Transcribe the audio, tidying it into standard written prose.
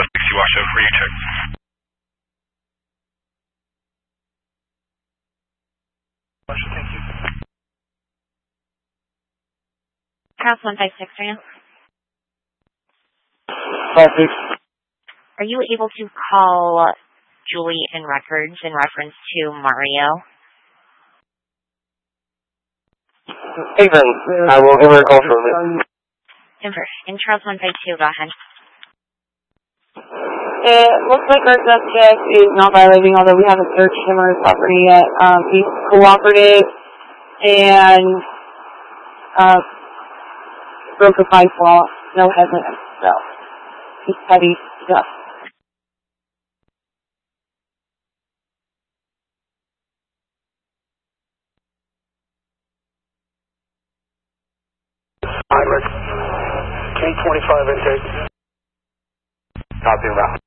60 watch over for you, check. Thank you. Cross 156 right now. 56. Are you able to call Julie in records in reference to Mario? Even, I will give her a call shortly. In Charles 152, go ahead. It looks like our suspect is not violating, although we haven't searched him or his property yet. He's cooperative and broke a 5 law, no hesitant, so it's heavy stuff. K25 intake. Copy about.